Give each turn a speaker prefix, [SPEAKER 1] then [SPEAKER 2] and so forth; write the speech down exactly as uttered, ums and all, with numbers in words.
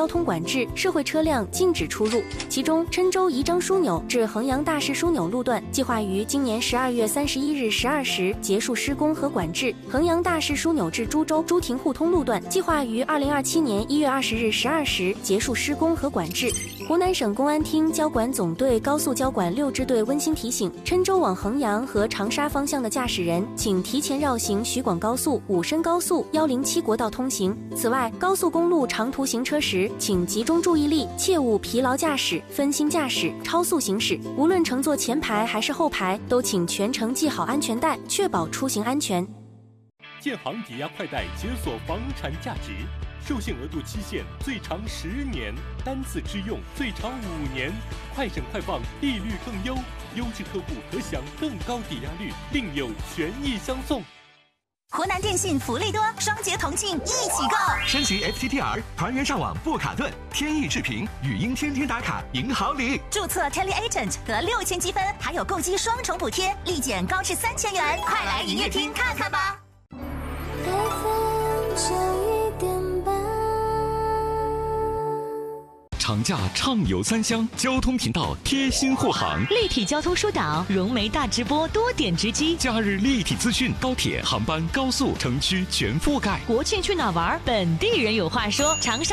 [SPEAKER 1] 交通管制，社会车辆禁止出入。其中，郴州宜章枢纽至衡阳大市枢纽路段计划于今年十二月三十一日十二时结束施工和管制；衡阳大市枢纽至株洲朱亭互通路段计划于二零二七年一月二十日十二时结束施工和管制。湖南省公安厅交管总队高速交管六支队温馨提醒：郴州往衡阳和长沙方向的驾驶人，请提前绕行徐广高速、武深高速、一零七国道通行。此外，高速公路长途行车时，请集中注意力，切勿疲劳驾驶、分心驾驶、超速行驶。无论乘坐前排还是后排，都请全程系好安全带，确保出行安全。
[SPEAKER 2] 建行抵押快贷解锁房产价值，授信额度期限最长十年，单次支用最长五年，快审快放，利率更优，优质客户可享更高抵押率，另有权益相送。
[SPEAKER 3] 湖南电信福利多，双节同庆一起购！
[SPEAKER 4] 升级 F T T R， 团圆上网不卡顿，天翼视频、语音天天打卡，赢好礼！
[SPEAKER 3] 注册 Tele Agent 得六千积分，还有购机双重补贴，立减高至三千元！快来营业厅看看吧！
[SPEAKER 5] 长假畅游三湘，交通频道贴心护航，
[SPEAKER 6] 立体交通疏导，融媒大直播，多点直击，
[SPEAKER 5] 假日立体资讯，高铁、航班、高速、城区全覆盖。
[SPEAKER 6] 国庆去哪玩？本地人有话说。长沙